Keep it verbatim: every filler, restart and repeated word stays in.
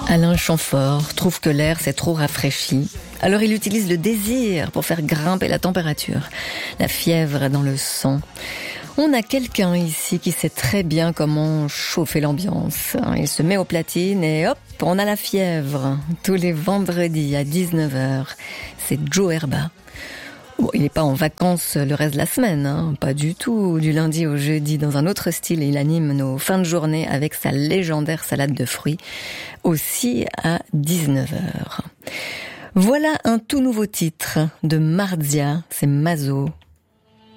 Alain Chamfort trouve que l'air s'est trop rafraîchi. Alors il utilise le désir pour faire grimper la température. La fièvre est dans le sang. On a quelqu'un ici qui sait très bien comment chauffer l'ambiance. Il se met aux platines et hop, on a la fièvre. Tous les vendredis à dix-neuf heures. C'est Joe Herba. Bon, il n'est pas en vacances le reste de la semaine, hein, pas du tout. Du lundi au jeudi, dans un autre style, il anime nos fins de journée avec sa légendaire salade de fruits, aussi à dix-neuf heures. Voilà un tout nouveau titre de Marzia, c'est Mazo.